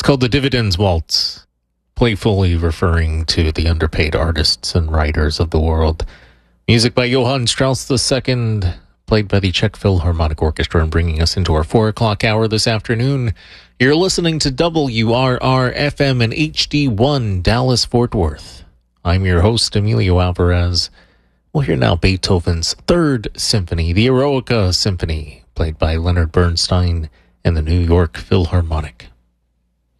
called the Dividends Waltz, playfully referring to the underpaid artists and writers of the world. Music by Johann Strauss II, played by the Czech Philharmonic Orchestra, and bringing us into our 4 o'clock hour this afternoon. You're listening to WRR-FM and HD1 Dallas-Fort Worth. I'm your host, Emilio Alvarez. We'll hear now Beethoven's Third Symphony, the Eroica Symphony, played by Leonard Bernstein and the New York Philharmonic.